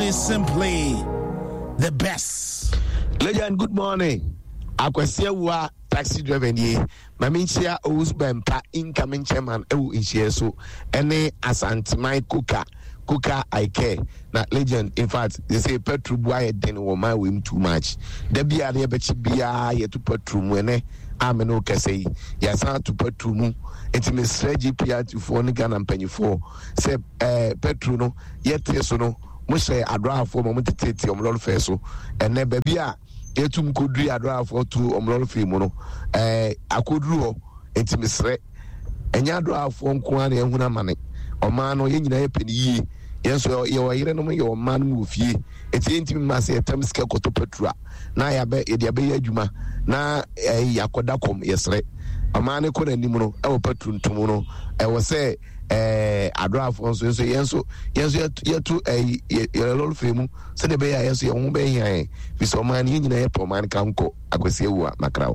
is simply the best. Legend, good morning. Akwasiawa taxi driver ni Maminchia Ousbempa incoming chairman in so any Asantmai Kuka I care. Not legend, in fact, they say Petru Boy then woman win too much. Debbie are bechi bia ye to Petrum when Ameno Kase, Yasan to Petrumu, intimacy GPR to Phonigan and Penny 4. Say Petruno, yet yesono, Mushe Adra for moment to take your roll feso, and never be Etum could read a for two omlol fimono. I could rule intimacy. And Yadra for Kwani and Hunamani. Or man or yen penny. Yes, you are your man move ye. It's intimate mass a term scale to Petra. Na ya be Ediabe Juma. Na Yakodacom, yes, right. A man couldn't nimono, our patron tomorrow. I was say a draft on so yes, yet to a little film. Said the bay, yes, your own bay. With some man in a man can't go. I could say, Macra.